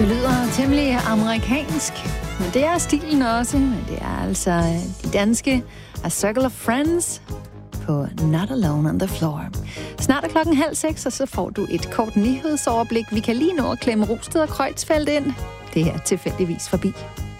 Det lyder temmelig amerikansk, men det er stilen også. Men det er altså de danske A Circle of Friends på Not Alone on the Floor. Snart er 5:30, og så får du et kort nyhedsoverblik. Vi kan lige nå at klemme Rosted og Kreutzfeldt ind. Det er tilfældigvis forbi.